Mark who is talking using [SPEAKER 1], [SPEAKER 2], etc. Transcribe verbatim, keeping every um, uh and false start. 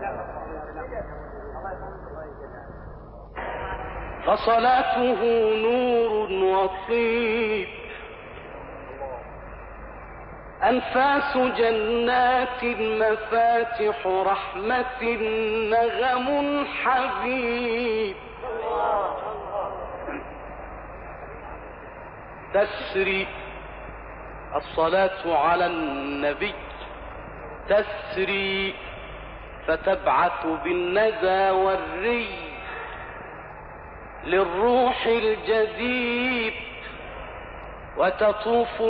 [SPEAKER 1] فصلاته نور وطيب، أنفاس جنات مفاتح رحمة نغم حبيب، تسري الصلاة على النبي، تسري فتبعث بالندى والري للروح الجديد، وتطوف